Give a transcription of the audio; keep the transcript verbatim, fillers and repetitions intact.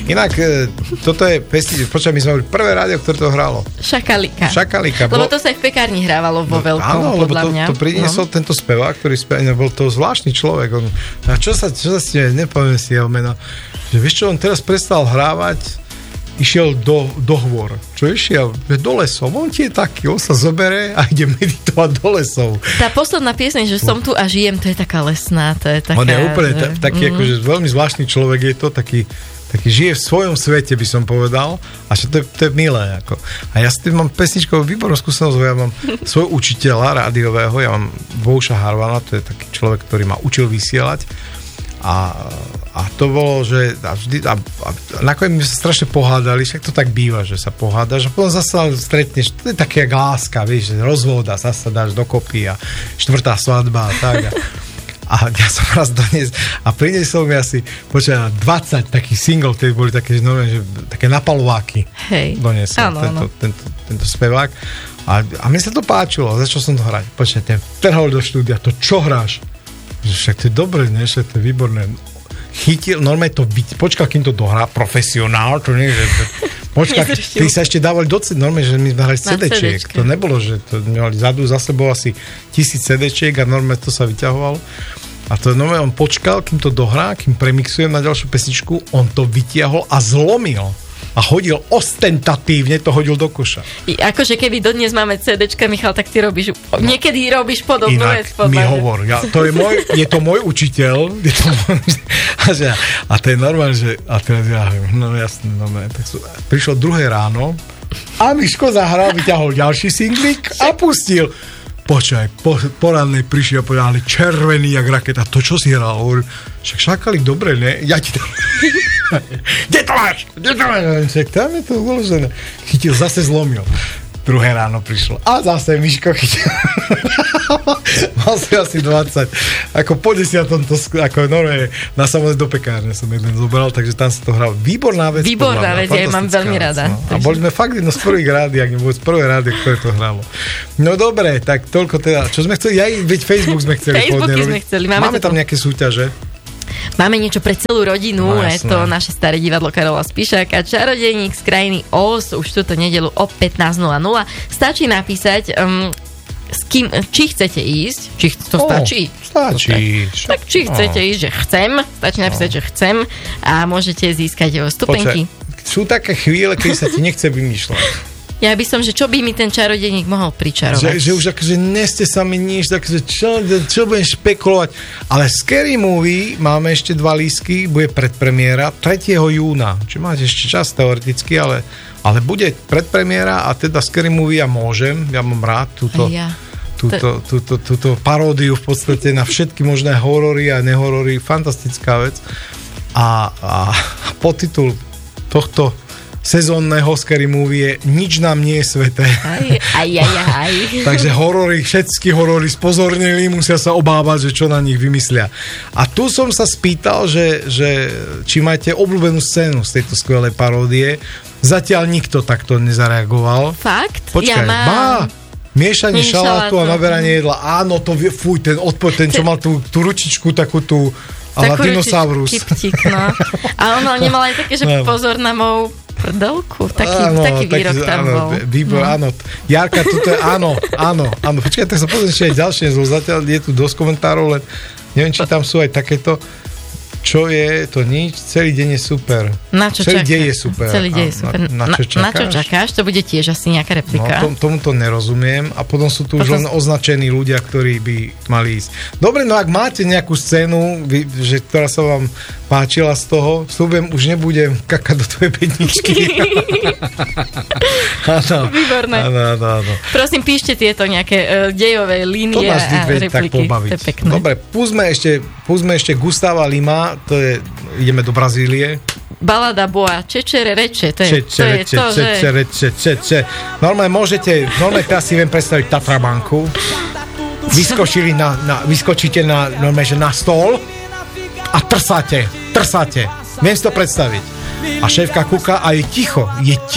Inak, toto je pesnička, počkaj, my sme boli prvé rádio, ktoré to hralo. Šakalika. Šakalika. Lebo to sa aj v pekárni hrávalo vo veľkom, áno, podľa lebo to, mňa. to priniesol no. tento spevák, ktorý spevák, bol to zvláštny človek. On, a čo sa, čo sa s tým, nepoviem si jeho meno, že vieš čo, on teraz prestal hrávať, išiel do, do hôr. Čo išiel? Do lesov. On ti je taký, on sa zobere a ide meditovať do lesov. Tá posledná pieseň, že som tu a žijem, to je taká lesná, to je taká... On je úplne že... t- taký, mm. akože veľmi zvláštny človek je to, taký, taký žije v svojom svete, by som povedal, a že to je, to je milé. Ako. A ja s tým mám pesničkovú výbornú skúsenosť, ja mám svojho učiteľa rádiového, ja mám Bouša Harvana, to je taký človek, ktorý ma učil vysielať. A, a to bolo, že a vždy, a, a nakoniec my sa strašne pohádali, však to tak býva, že sa pohádaš a potom zase stretneš, to je také jak láska, vieš, rozvod a zase dáš dokopy a štvrtá svadba a tak a, a ja som raz donies a priniesol mi asi počkaj, dvadsať takých single, ktoré boli také, že normálne, že také napalováky doniesol tento, tento, tento spevák a, a mne sa to páčilo, začal som to hrať, počkaj, ten trhol do štúdia, to čo hráš? Však to je dobré, ne? Však to je výborné. Chytil, normálne to byť, počkal, kým to dohrá, profesionál, to nie, že počkal, ty sa ešte dávali do cé, normálne, že my sme hrali cé déčiek, to nebolo, že to mali zadu za sebou asi tisíc cé déčiek a normálne to sa vyťahovalo. A to normálne on počkal, kým to dohrá, kým premixujem na ďalšiu pesničku, on to vytiahol a zlomil. A hodil ostentatívne, to hodil do koša. I akože keby dodnes máme CDčka, Michal, tak ty robíš, niekedy robíš podobnú vec. Inak mi hovor, ja, to je, môj, je to môj učiteľ, je to môj, a, že, a to je normálne, že a teraz ja, no jasne, no, tak sú, prišlo druhé ráno a Miško zahral, vyťahol ďalší singlik a pustil. Počkaj, po, poradnej prišiel a povedal, červený jak raketa, to čo si hral? Hovorím, však Šakalik, dobre, ne? Ja ti to... Kde to máš? Kde to máš? Však tam je to uložené. Chytil, zase zlomil. Druhé ráno prišlo. A zase Miško chytil. Mal si asi dvadsať. Ako po desiatom to, ako normálne, na samotné do pekárne som jeden zobral, takže tam sa to hral. Výborná vec. Výborná vec, ja mám veľmi rada. No. A boli sme fakt jedno z prvých rádií, ak nebolo z prvé rádio, ktoré to hralo. No dobre, tak toľko teda. Čo sme chceli? Ja, veď Facebook sme chceli. Facebooky sme chceli. Máme, Máme tam nejaké súťaže? Máme niečo pre celú rodinu, no, je to naše staré divadlo Karola Spišáka, Čarodejník z krajiny Oz, už túto nedeľu o pätnásť nula nula. Stačí napísať, um, s kým, či chcete ísť, či to oh, stačí. Stačí. Tak či chcete oh. ísť, že chcem, stačí napísať, oh. že chcem a môžete získať vstupenky. Počkaj, sú také chvíle, keď sa ti nechce vymýšľať. Ja by som, že čo by mi ten čarodejník mohol pričarovať. Že, že už akože neste sa mi nič, takže čo, čo budem špekulovať. Ale Scary Movie máme ešte dva lístky, bude predpremiéra tretieho júna. Čiže máte ešte čas teoreticky, ale, ale bude predpremiéra a teda Scary Movie ja môžem, ja mám rád túto, ja. túto, túto, túto paródiu v podstate na všetky možné horory a nehorory. Fantastická vec. A, a podtitul tohto sezónneho Scary Movie je Nič nám nie je sveté. Aj, aj, aj, aj. Takže horory, všetky horory spozornili, musia sa obávať, že čo na nich vymyslia. A tu som sa spýtal, že, že či máte obľúbenú scénu z tejto skvelej paródie. Zatiaľ nikto takto nezareagoval. Fakt? Počkaj, ja mám... Bá, miešanie šalátu a naberanie jedla. Áno, to vie, fuj, ten odpor, ten, čo mal tú, tú ručičku, takú tú a dinosaurus. Kyptík, no. A ono nemal aj také, že no. pozor na mou prdelku, taký, áno, taký výrok taký, tam áno, bol. Výbor, no. áno. Jarka, toto je áno, áno, áno. Počkaj, tak sa pozriem, či aj ďalšie nezlo. Zatiaľ je tu dosť komentárov, len neviem, či tam sú aj takéto. Čo je to nič? Celý deň je super. Na čo Celý čakáš? deň je super. Celý deň je super. Na, na, čo čakáš? na čo čakáš? To bude tiež asi nejaká replika. No, tom, tomu to nerozumiem. A potom sú tu potom... už len označení ľudia, ktorí by mali ísť. Dobre, no ak máte nejakú scénu, vy, že, ktorá sa vám páčila z toho, slúbujem, už nebudem kakať do tvojej bedničky. Áno. Výborné. Áno, áno, áno. Prosím, píšte tieto nejaké uh, dejové línie a repliky. To je pekné. Dobre, púsme ešte, púsme ešte Gustava Lima, to je, ideme do Brazílie. Balada boa, čečere reče, to je čečere, to, je to čečere, že... čečere. Normálne môžete, normálne teraz si viem predstaviť Tatrabanku, vyskočili na, na, vyskočíte na, normálne, že na stôl a trsáte, trsáte. Viem si to predstaviť. A šéfka kúka a je ticho, je